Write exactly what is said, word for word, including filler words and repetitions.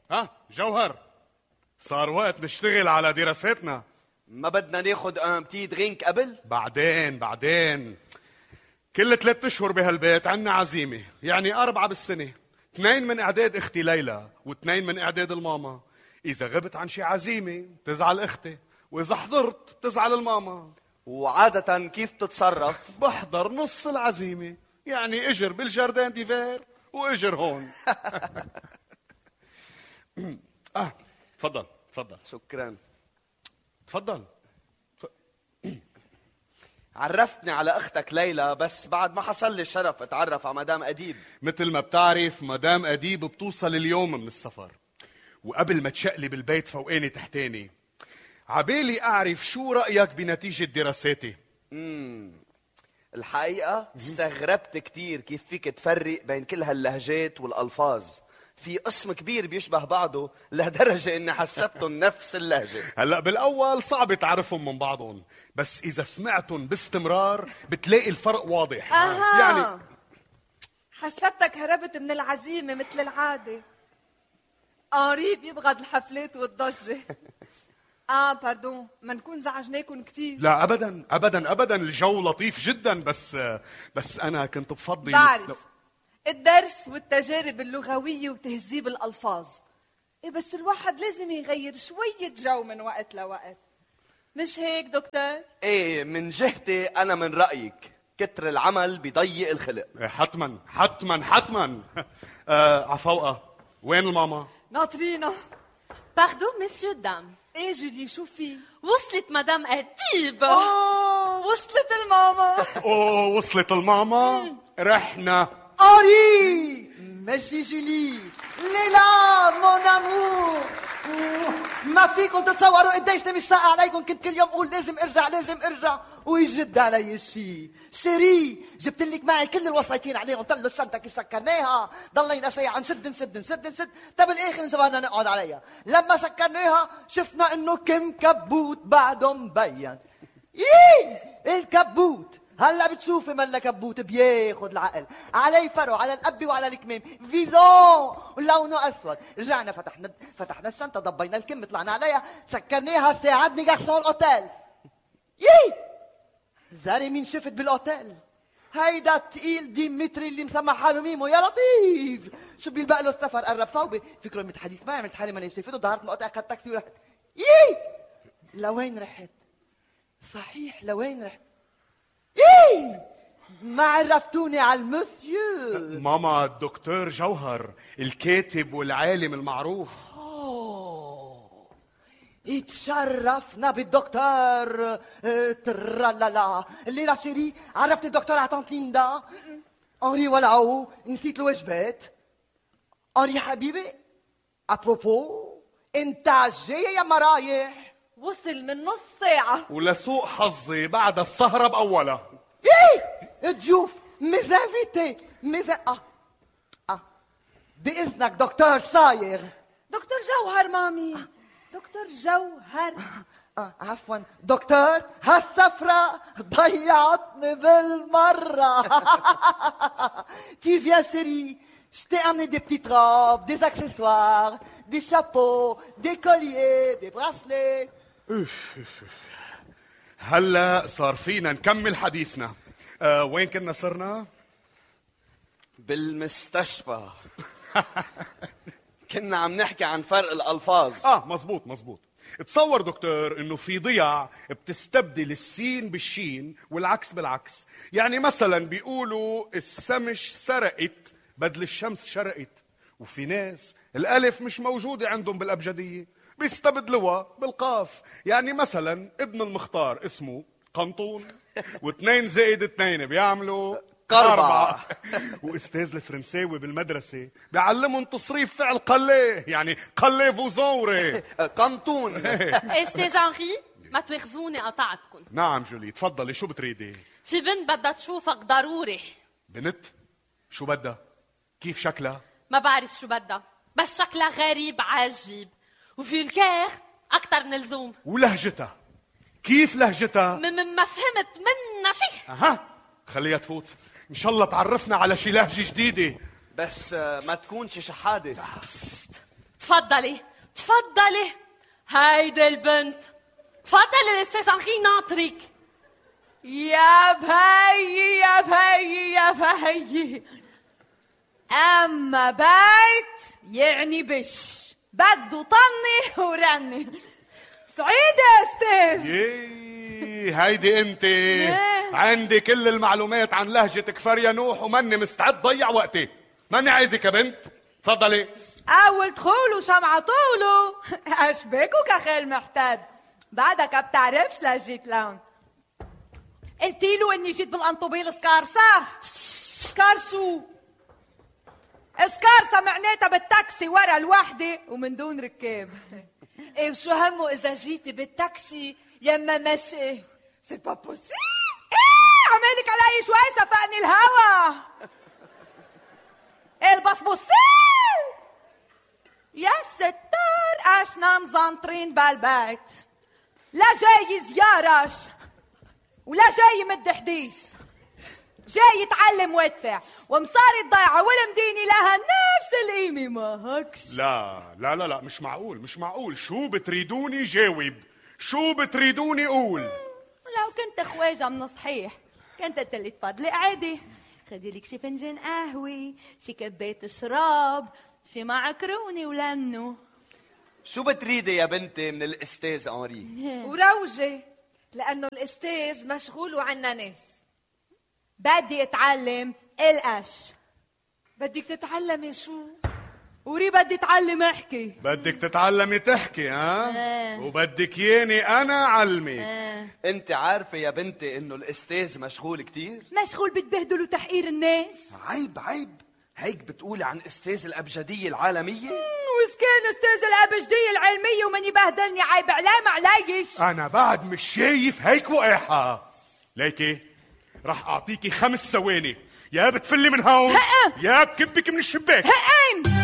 ها جوهر، صار وقت نشتغل على دراساتنا. ما بدنا ناخد ان بتي درينك قبل؟ بعدين بعدين كل ثلاث اشهر بهالبيت عنا عزيمه، يعني اربعه بالسنه، اثنين من اعداد اختي ليلى واثنين من اعداد الماما. اذا غبت عن شي عزيمه بتزعل اختي، واذا حضرت بتزعل الماما. وعاده كيف بتتصرف؟ بحضر نص العزيمه، يعني اجر بالجاردان ديفير واجر هون. اه تفضل تفضل. شكرا. تفضل. عرفتني على اختك ليلى، بس بعد ما حصل لي الشرف اتعرف على مدام اديب. مثل ما بتعرف مدام اديب بتوصل اليوم من السفر، وقبل ما تشقلب البيت فوقاني تحتاني. عبالي اعرف شو رايك بنتيجه دراساتي. امم الحقيقه استغربت كتير كيف فيك تفرق بين كل هاللهجات والالفاظ. في قسم كبير بيشبه بعضه لدرجة إني حسبتهم نفس اللهجة. هلأ بالأول صعب تعرفهم من بعضهم، بس إذا سمعتهم باستمرار بتلاقي الفرق واضح. أها. يعني حسبتك هربت من العزيمة مثل العادة. آنري بيبغض الحفلات والضجة. آه باردون، ما نكون زعجناكم كتير. لا أبدا أبدا أبدا، الجو لطيف جدا، بس بس أنا كنت بفضل بعرف الدرس والتجارب اللغوية وتهذيب الألفاظ. إيه بس الواحد لازم يغير شوية جو من وقت لوقت، مش هيك دكتور؟ إيه من جهتي أنا من رأيك كتر العمل بيضيق الخلق. حتما حتما حتما. آه عفوقة، وين الماما؟ ناطرينا. باردون مسيو دام. ايه جولي شو في؟ وصلت مدام أديب. اوه وصلت الماما. اوه وصلت الماما. رحنا. أوري ميرسي جولي. ليلى مون امور، ما فيكم تتصوروا قديش مشتاق عليكم. كنت كل يوم اقول لازم ارجع لازم ارجع ويجد علي الشيء. شيري جبت لك معي كل الوصيتين عليهم، طلوا الشنطه كيف سكرناها، ضلينا ساعه نشد نشد نشد نشد، طب بالاخر انجبرنا نقعد عليها. لما سكرناها شفنا انه كم كبوت بعده مبين. ايه الكبوت هلا بتشوفي ملا كبوت بياخد العقل، علي فرو على القبي وعلى الكمام، فيزون ولونه اسود. رجعنا فتحنا فتحنا الشنطه، ضبينا الكم، طلعنا عليها، سكرناها، ساعدني جارسون الاوتيل. يي زاري مين شفت بالاوتيل؟ هيدا التقيل ديمتري اللي مسمى حاله ميمو. يا لطيف شو بيلبق له السفر، قرب صوبي فكره متحدث معي، عملت حالي ماني شايفته، ظهرت مقاطع اخذت تاكسي ورحت. يي لوين رحت؟ صحيح لوين رحت؟ ايه ما عرفتوني على المسيو. ماما الدكتور جوهر الكاتب والعالم المعروف. اوه اتشرفنا بالدكتور. اه ترالالا. الليلة شيري عرفت الدكتور عطانت ليندا. أنري ولعو نسيت الواجبات. أنري حبيبي ابروبو انت جاي يا مرايح؟ وصل من نص ساعة، ولسوء حظي بعد السهرة بأولها. ايه الضيوف مزافيتي مزا اه اه بإذنك دكتور صايغ. دكتور جوهر مامي. دكتور جوهر. آه عفوا دكتور، هالسفرة ضيعتني بالمرة. Tu viens chérie, je t'ai amené des petites robes, des accessoires, des chapeaux, des colliers, des bracelets. هلا صار فينا نكمل حديثنا. أه وين كنا صرنا؟ بالمستشفى. كنا عم نحكي عن فرق الألفاظ. اه مزبوط مزبوط. تصور دكتور انه في ضياع بتستبدل السين بالشين والعكس بالعكس. يعني مثلا بيقولوا السمش سرقت بدل الشمس شرقت، وفي ناس الالف مش موجودة عندهم بالابجدية بيستبدلوها بالقاف. يعني مثلا ابن المختار اسمه قنطون، واثنين زائد اثنين بيعملوا قربعة. واستاذ الفرنساوي بالمدرسة بيعلمهم تصريف فعل قليه، يعني قليه فوزوري. قنطون. استاذ انري ما تواخذوني قطعتكم. نعم جولي تفضلي، شو بتريدي؟ في بنت بدها تشوفك ضروري. بنت؟ شو بدها؟ كيف شكلها؟ ما بعرف شو بدها، بس شكلها غريب عجيب، وفولكير أكتر من اللزوم. ولهجتها كيف لهجتها؟ م- ما فهمت منها شيء. أها خليها تفوت، إن شاء الله تعرفنا على شي لهجة جديدة. بس ما تكونش شحادة. تفضلي تفضلي هيدي البنت. تفضلي الاستاذ انخي ناطرك. يا بهي يا بهي يا بهي. اما بيت يعني بش بده طني ورني. سعيدة يا استاذ. يي هيدي انت عندي كل المعلومات عن لهجتك فريا نوح وماني مستعد ضيع وقتي. ماني عايزك يا بنت. تفضلي. اول دخول شمعة طوله. اشبكك يا خيل محتاد. بعدك بتعرفش لهجة لون. قلتي له اني جيت بالانطوبيل سكارسة. سكار شو؟ سكارسة معناتها بالتاكسي ورا الوحدة ومن دون ركاب. ايه وشو همه اذا جيتي بالتاكسي يما مشي؟ سي با بوسيبل. ايه عمالك علي شوي سفقني الهوا. البصبوسين يا ستار اشنا مزنطرين بالبيت. لا جاي زيارش ولا جاي مد حديث. جاي يتعلم ويدفع ومصاري الضيعة والمديني لها نفس القيمة. ما هكش. لا لا لا لا مش معقول مش معقول. شو بتريدوني جاوب؟ شو بتريدوني قول؟ لو كنت خواجة من صحيح كنت قلت لي تفضلي عادي خدي لك شي فنجان قهوة شي كباية شراب شي معكرونة ولنو. شو بتريدي يا بنتي من الاستاذ انري؟ وروجة لانه الاستاذ مشغول وعنا ناس. بدي اتعلم القش. بدك تتعلمي شو؟ وري بدي اتعلم احكي. بدك تتعلمي تحكي ها؟ آه. وبدك ياني انا علمك. آه. انت عارفه يا بنتي انه الاستاذ مشغول كتير؟ مشغول بتبهدل وتحقير الناس. عيب عيب هيك بتقولي عن استاذ الابجديه العالميه؟ وإذا كان استاذ الابجديه العلميه ومن يبهدلني عيب علام عليش. انا بعد مش شايف هيك وقاحه. ليكي رح اعطيكي خمس ثواني يا بتفلي من هون يا بكبك من الشباك. هقين